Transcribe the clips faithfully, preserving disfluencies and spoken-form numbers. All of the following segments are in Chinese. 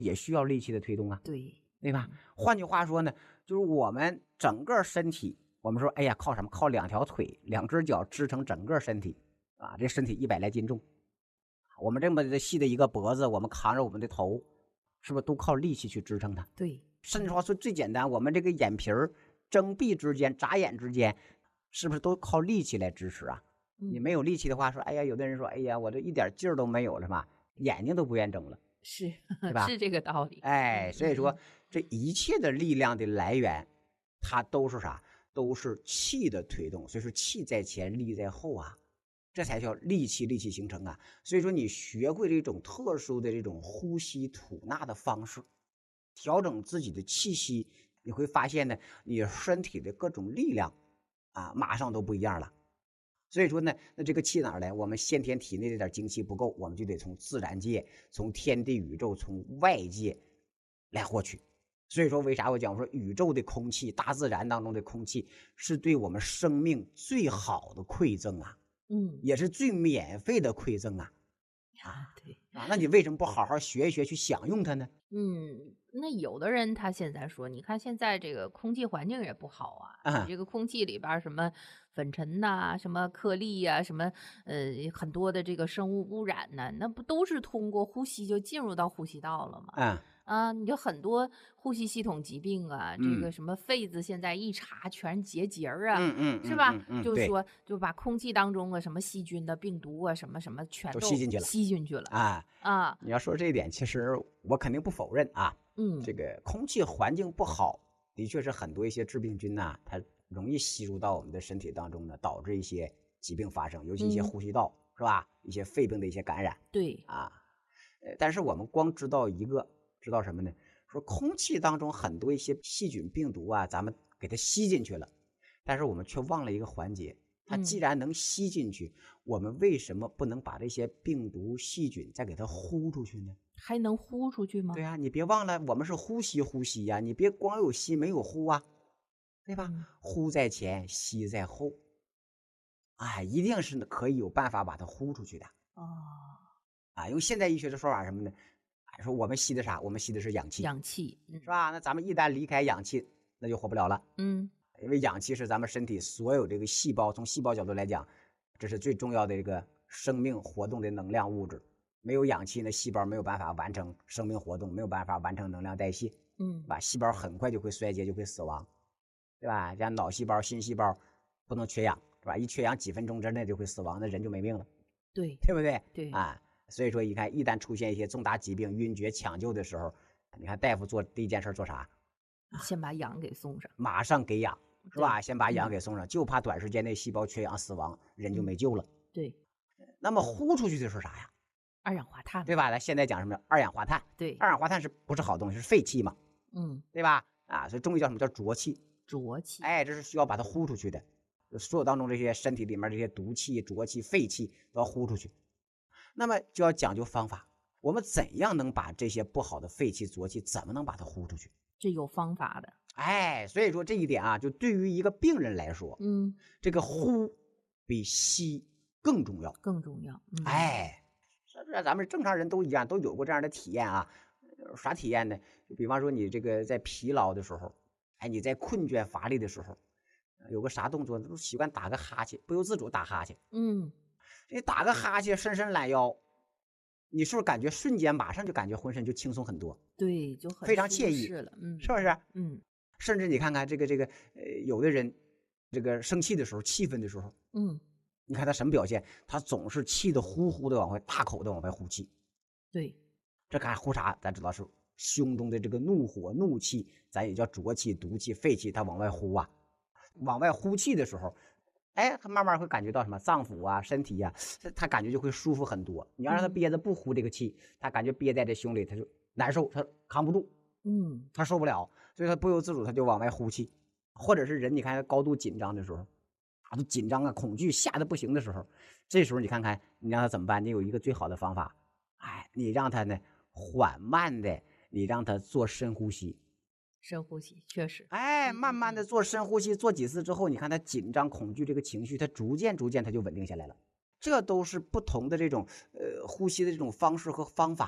也需要力气的推动啊， 对， 对吧？换句话说呢，就是我们整个身体，我们说，哎呀，靠什么？靠两条腿、两只脚支撑整个身体啊，这身体一百来斤重，我们这么细的一个脖子，我们扛着我们的头，是不是都靠力气去支撑它？ 对， 甚至说最最简单，我们这个眼皮儿睁闭之间、眨眼之间，是不是都靠力气来支持啊？你嗯， 没有力气的话，说，哎呀，有的人说，哎呀，我这一点劲儿都没有了嘛，眼睛都不愿睁了， 是对吧？ 是这个道理。 哎， 嗯所以说嗯嗯， 这一切的力量的来源，它都是啥？都是气的推动。所以说气在前，力在后啊，这才叫力气，力气形成啊。所以说你学会这种特殊的这种呼吸吐纳的方式，调整自己的气息，你会发现呢，你身体的各种力量啊，马上都不一样了。所以说呢，那这个气哪儿来？我们先天体内这点精气不够，我们就得从自然界、从天地宇宙、从外界来获取。所以说，为啥我讲我说宇宙的空气、大自然当中的空气是对我们生命最好的馈赠啊， 嗯， 也是最免费的馈赠啊啊啊，对。 啊！那你为什么不好好学一学，去享用它呢？ 嗯，那有的人他现在说，你看现在这个空气环境也不好啊，你啊， 这个空气里边儿什么粉尘呐、什么颗粒呀、什么呃很多的这个生物污染呢，那不都是通过呼吸就进入到呼吸道了吗？ 啊， 啊，你就很多呼吸系统疾病啊，这个嗯什么肺子现在一查全结节儿啊， 嗯嗯是吧？ 嗯嗯嗯，对， 就是说就把空气当中的什么细菌的病毒啊，什么什么全都都吸进去了吸进去了啊。 啊， 你要说这一点，其实我肯定不否认啊。这嗯个空气环境不好，的确是很多一些致病菌呐、它容易吸入到我们的身体当中呢，导致一些疾病发生，尤其一些嗯， 呼吸道是吧？一些肺病的一些感染对， 啊。呃，但是我们光知道一个，知道什么呢？说空气当中很多一些细菌、病毒啊，咱们给它吸进去了，但是我们却忘了一个环节。它既嗯。 然能吸进去，我们为什么不能把这些病毒、细菌再给它呼出去呢？ 还能呼出去吗？ 对啊，你别忘了，我们是呼吸呼吸呀、你别光有吸没有呼啊，对吧？ 嗯， 呼在前，吸在后，哎，一定是可以有办法把它呼出去的哦， 啊。用现代医学的说法是什么呢？哎，说我们吸的啥？我们吸的是氧气， 氧气，嗯是吧？那咱们一旦离开氧气，那就活不了了， 嗯， 因为氧气是咱们身体所有这个细胞，从细胞角度来讲，这是最重要的一个生命活动的能量物质。没有氧气，那细胞没有办法完成生命活动，没有办法完成能量代谢， 嗯， 吧？细胞很快就会衰竭，就会死亡，对吧？像脑细胞、心细胞不能缺氧，是吧？一缺氧几分钟之内就会死亡，那人就没命了， 对对不对？ 对， 啊，所以说你看，一旦出现一些重大疾病、晕厥、抢救的时候，你看大夫做第一件事做啥？ 先把氧给送上， 马上给氧，是对， 吧？先把氧嗯给送上，就怕短时间内细胞缺氧死亡，人就嗯， 没救了。 对， 那么呼出去的是啥呀？ 二氧化碳嘛， 对吧？咱现在讲什么？二氧化碳。 对， 二氧化碳是不是好东西？是废气嘛， 嗯， 对吧？啊，所以中医叫什么叫浊气？ 浊气， 哎，这是需要把它呼出去的。所有当中这些身体里面这些毒气、浊气、废气都要呼出去。那么就要讲究方法，我们怎样能把这些不好的废气、浊气，怎么能把它呼出去？ 这有方法的， 哎，所以说这一点啊，就对于一个病人来说， 嗯， 这个呼比吸更重要。 更重要，嗯， 哎，是不是？咱们正常人都一样，都有过这样的体验啊。呃啥体验呢？就比方说你这个在疲劳的时候，哎，你在困倦乏力的时候，有个啥动作，都习惯打个哈欠，不由自主打哈欠。 嗯， 你打个哈欠，伸伸懒腰，你是不是感觉瞬间马上就感觉浑身就轻松很多， 对，就很非常舒惬意， 适了，嗯是不是？ 嗯甚至你看看这个这个，呃，有的人这个生气的时候、气愤的时候， 嗯， 你看他什么表现？他总是气得呼呼的往外大口的往外呼气。 对， 这看呼啥？咱知道是胸中的这个怒火、怒气，咱也叫浊气、毒气、废气，它往外呼啊。往外呼气的时候，哎，他慢慢会感觉到什么脏腑啊、身体呀、他他感觉就会舒服很多。你要让他嗯憋着不呼这个气，他感觉憋在这胸里，他就难受，他扛不住， 嗯， 他受不了，所以他不由自主他就往外呼气。或者是人，你看他高度紧张的时候，啊，都紧张啊、恐惧吓得不行的时候，这时候你看看你让他怎么办？你有一个最好的方法，哎，你让他呢缓慢的，你让他做深呼吸， 深呼吸，确实， 哎， 嗯慢慢的嗯做深呼吸，做几次之后，你看他紧张、恐惧这个情绪，他逐渐逐渐他就稳定下来了。这都是不同的这种呃呼吸的这种方式和方法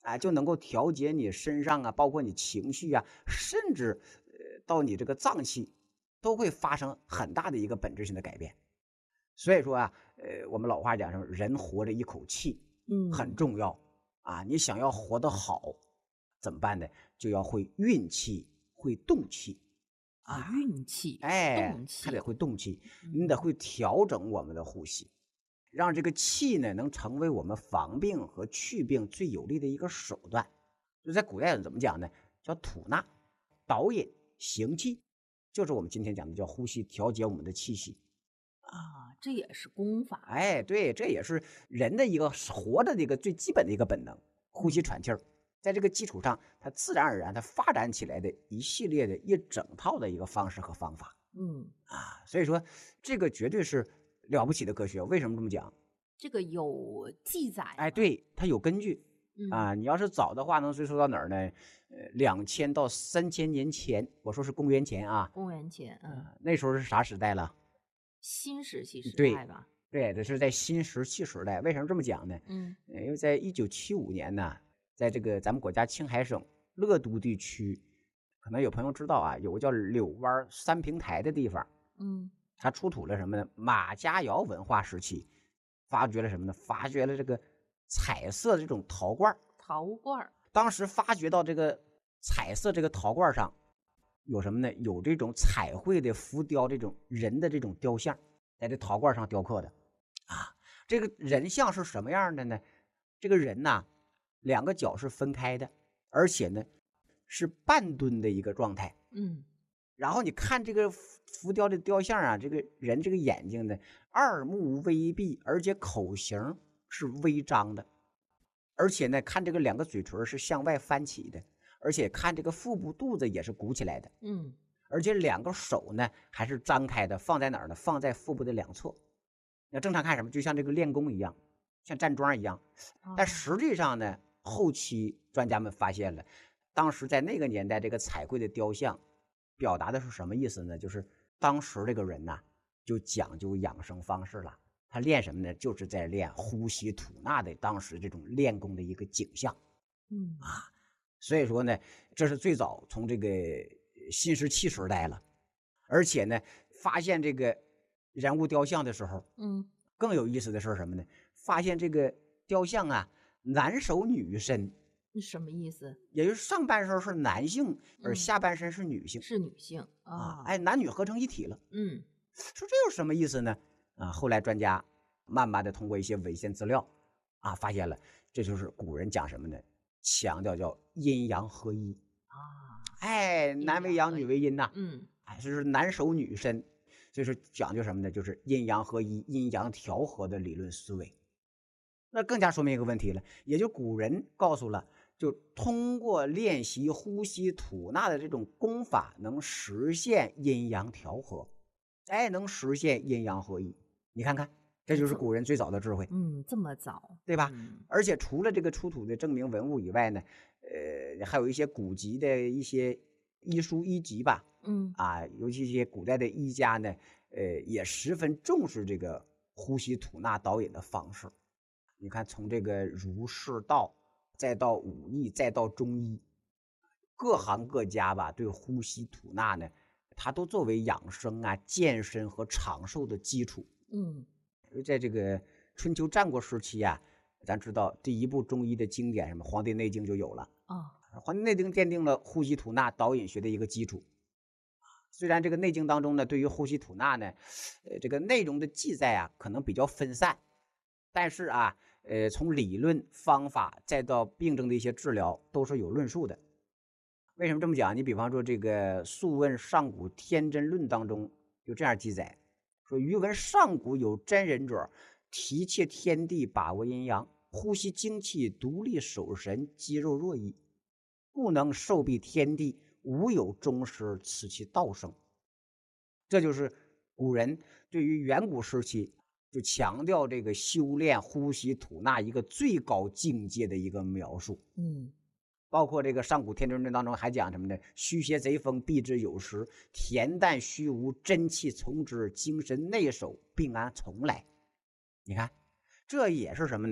啊，就能够调节你身上啊，包括你情绪啊，甚至呃到你这个脏器，都会发生很大的一个本质性的改变。所以说啊，呃，我们老话讲什么，人活着一口气很嗯， 重要啊。你想要活得好，怎么办呢？就要会运气，会动气啊， 啊。 运气、 哎，还得动气， 会动气，你得嗯， 会调整我们的呼吸，让这个气呢能成为我们防病和祛病最有力的一个手段。就在古代怎么讲呢？叫吐纳、导引、行气，就是我们今天讲的叫呼吸，调节我们的气息。 啊，这也是功法， 哎，对，这也是人的一个活着的一个最基本的一个本能，呼吸嗯喘气儿。在这个基础上，它自然而然它发展起来的一系列的一整套的一个方式和方法嗯， 啊。所以说，这个绝对是了不起的科学。为什么这么讲？ 这个有记载哎， 吗？ 对，它有根据嗯， 啊。你要是早的话，能追溯到哪儿呢？呃，两千到三千年前，我说是公元前啊。 公元前，嗯， 呃那时候是啥时代了？ 新石器时对， 代吧， 对，这是在新石器时代。为什么这么讲呢？ 嗯呃因为在一九七五年呢，在这个咱们国家青海省乐都地区，可能有朋友知道啊，有个叫柳湾三平台的地方， 嗯， 它出土了什么呢？马家窑文化时期，发掘了什么呢？发掘了这个彩色的这种陶罐。 陶罐儿， 当时发掘到这个彩色这个陶罐上有什么呢？有这种彩绘的浮雕，这种人的这种雕像，在这陶罐上雕刻的啊。这个人像是什么样的呢？这个人呐，两个脚是分开的，而且呢是半蹲的一个状态。 嗯然后你看这个浮浮雕的雕像啊，这个人这个眼睛呢，二目微闭，而且口型是微张的，而且呢，看这个两个嘴唇是向外翻起的，而且看这个腹部肚子也是鼓起来的， 嗯， 而且两个手呢还是张开的，放在哪儿呢？放在腹部的两侧。那正常看什么？就像这个练功一样，像站桩一样。但啊， 实际上呢，后期专家们发现了，当时在那个年代，这个彩绘的雕像表达的是什么意思呢？就是当时这个人呐、就讲究养生方式了。他练什么呢？就是在练呼吸吐纳的当时这种练功的一个景象。 嗯所以说呢，这是最早从这个新石器时代了。而且呢，发现这个人物雕像的时候， 嗯， 更有意思的是什么呢？发现这个雕像啊，男手女身， 你什么意思？ 也就是上半身是男性，而嗯， 下半身是女性是女性啊， 啊， 哎，男女合成一体了。 嗯说这有什么意思呢？啊，后来专家慢慢的通过一些文献资料啊，发现了这就是古人讲什么呢？强调叫阴阳合一。 啊， 哎， 阴男为阳， 阳合一， 女为阴呐、 嗯哎，所以说男手女身，所以说讲究什么呢？就是阴阳合一、阴阳调和的理论思维。那更加说明一个问题了，也就古人告诉了，就通过练习呼吸吐纳的这种功法，能实现阴阳调和，哎，能实现阴阳合一。你看看，这就是这古人最早的智慧。 嗯，这么早， 对吧？ 嗯而且除了这个出土的证明文物以外呢，呃，还有一些古籍的一些医书医籍吧， 嗯啊，尤其一些古代的医家呢，呃，也十分重视这个呼吸吐纳导引的方式。你看，从这个儒释道，再到武艺，再到中医，各行各家吧，对呼吸吐纳呢，它都作为养生啊、健身和长寿的基础。 嗯在这个春秋战国时期啊，咱知道第一部中医的经典什么《黄帝内经》就有了， 啊， 《黄帝内经》奠定了呼吸吐纳导引学的一个基础。虽然这个内经当中呢，对于呼吸吐纳呢，呃，这个内容的记载啊，可能比较分散，但是啊，呃，从理论方法再到病症的一些治疗，都是有论述的。为什么这么讲？你比方说这个《素问·上古天真论》当中就这样记载说：“余闻上古有真人者，提切天地，把握阴阳，呼吸精气，独立守神，肌肉若矣，故能受蔽天地，无有终师，此其道生。”这就是古人对于远古时期就强调这个修炼呼吸吐纳一个最高境界的一个描述。 嗯包括这个上古天真论当中还讲什么呢？虚邪贼风，避之有时；恬淡虚无，真气从之；精神内守，病安从来。你看，这也是什么呢？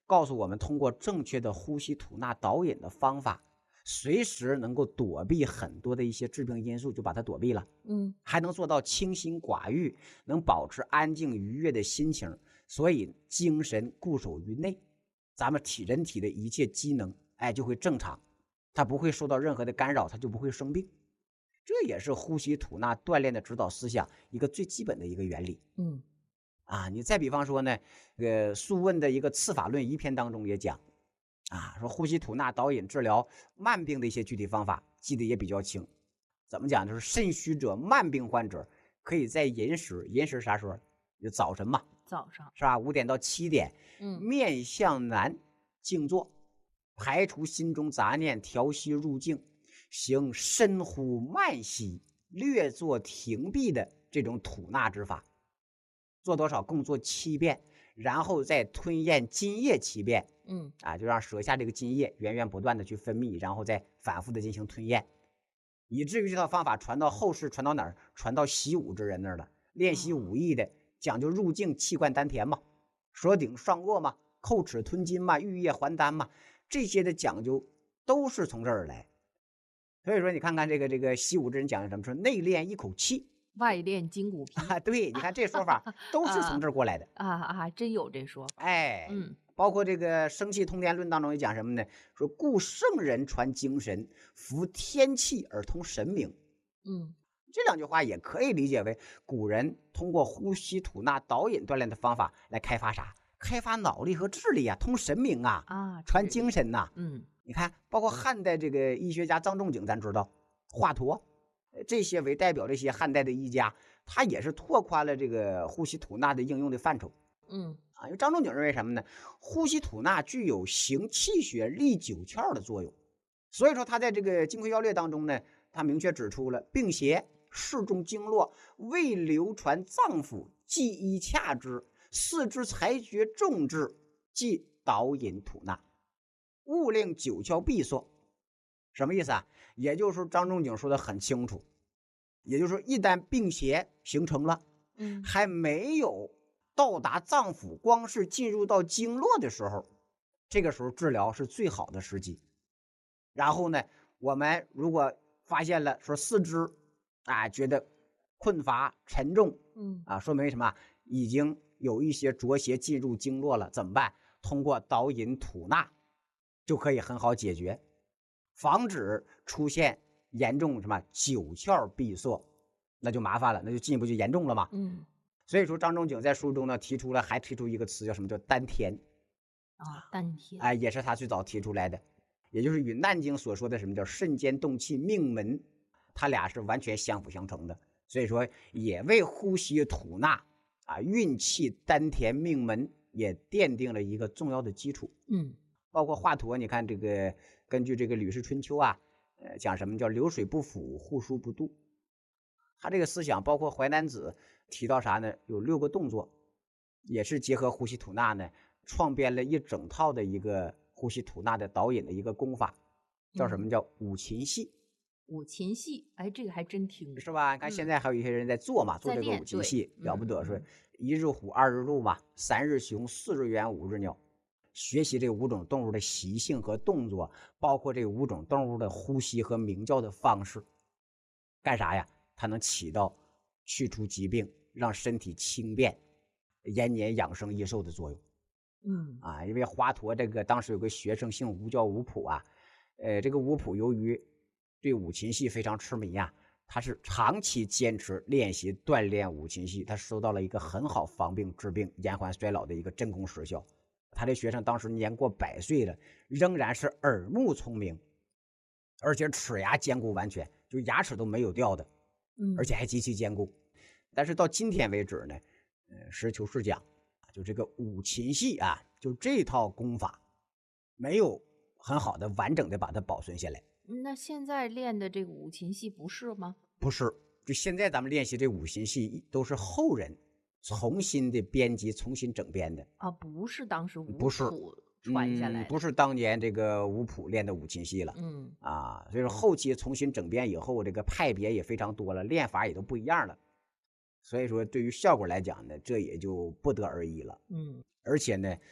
告诉我们通过正确的呼吸吐纳导引的方法，随时能够躲避很多的一些致病因素，就把它躲避了。 嗯， 还能做到清心寡欲，能保持安静愉悦的心情，所以精神固守于内，咱们体人体的一切机能，哎，就会正常，它不会受到任何的干扰，它就不会生病。这也是呼吸吐纳锻炼的指导思想一个最基本的一个原理。 嗯， 啊，你再比方说呢，呃，《素问》的一个刺法论一篇当中也讲，啊，说呼吸吐纳导引治疗慢病的一些具体方法，记得也比较清。怎么讲？就是肾虚者、慢病患者可以在寅时，寅时啥时候？就早晨嘛， 早上是吧？五点到七点， 嗯面向南静坐，排除心中杂念，调息入静，行深呼慢吸，略作停闭的这种吐纳之法。做多少？共做七遍，然后再吞咽津液七遍。 嗯啊，就让舌下这个津液源源不断的去分泌，然后再反复的进行吞咽，以至于这套方法传到后世，传到哪儿？传到习武之人那儿了。练习武艺的讲究入静，气贯丹田嘛，舌顶上腭嘛，叩齿吞津嘛，玉液还丹嘛，这些的讲究都是从这儿来。所以说，你看看这个这个习武之人讲的什么？说内练一口气， 外练筋骨皮啊，对，你看这说法都是从这儿过来的。 啊啊，真有这说法。 哎， 嗯， 包括这个《生气通天论》当中也讲什么呢？说故圣人传精神，服天气而通神明。 嗯， 这两句话也可以理解为古人通过呼吸吐纳导引锻炼的方法来开发啥？开发脑力和智力啊，通神明啊， 啊， 传精神呐、啊。 嗯， 你看，包括汉代这个医学家张仲景，咱知道华佗，这些为代表这些汉代的医家，他也是拓宽了这个呼吸吐纳的应用的范畴。 嗯啊，因为张仲景认为什么呢？呼吸吐纳具有行气血、利九窍的作用，所以说他在这个《金匮要略》当中呢，他明确指出了病邪适中经络，未流传脏腑，即医洽之，四肢裁决重治，即导引吐纳，勿令九窍闭锁。什么意思啊？也就是说，张仲景说的很清楚，也就是说，一旦病邪形成了， 嗯， 还没有到达脏腑，光是进入到经络的时候，这个时候治疗是最好的时机。然后呢，我们如果发现了说四肢啊觉得困乏沉重， 嗯啊，说明什么？已经有一些浊邪进入经络了，怎么办？通过导引吐纳就可以很好解决，防止出现严重什么九窍闭锁，那就麻烦了，那就进一步就严重了嘛。 嗯所以说张仲景在书中呢提出了，还提出一个词叫什么？叫丹田。 啊，丹田， 哎，也是他最早提出来的，也就是与《难经》所说的什么叫肾间动气命门，他俩是完全相辅相成的。所以说，也为呼吸吐纳啊运气丹田命门也奠定了一个重要的基础。 嗯包括华佗，你看这个根据这个《吕氏春秋》啊，呃，讲什么叫流水不腐，户枢不蠹。他这个思想，包括《淮南子》提到啥呢？有六个动作，也是结合呼吸吐纳呢，创编了一整套的一个呼吸吐纳的导引的一个功法，叫什么？叫五禽戏。 五禽戏，哎，这个还真听过。 是吧？你看现在还有一些人在做嘛，做这个五禽戏了不得，说一日虎，二日鹿嘛，三日熊，四日猿，五日鸟。学习这五种动物的习性和动作，包括这五种动物的呼吸和鸣叫的方式，干啥呀？它能起到去除疾病、让身体轻便、延年养生益寿的作用。 嗯啊，因为华佗这个当时有个学生姓吴，叫吴普啊，呃，这个吴普由于对五禽戏非常痴迷啊，他是长期坚持练习锻炼五禽戏，他收到了一个很好防病治病、延缓衰老的一个真功实效。他这学生当时年过百岁了，仍然是耳目聪明，而且齿牙坚固完全，就牙齿都没有掉的， 嗯， 而且还极其坚固。但是到今天为止呢，呃，实事求是讲，就这个五禽戏啊，就这套功法没有很好的完整的把它保存下来。 那现在练的这个五禽戏不是吗？ 不是，就现在咱们练习这五禽戏都是后人重新的编辑、重新整编的啊，不是当时吴不是普传下来的， 嗯，不是当年这个吴普练的五禽戏了。 嗯啊，所以说后期重新整编以后，这个派别也非常多了，练法也都不一样了。所以说，对于效果来讲呢，这也就不得而已了。 嗯而且呢，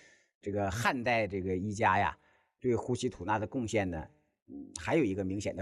这个汉代这个医家呀，对呼吸吐纳的贡献呢，嗯，还有一个明显的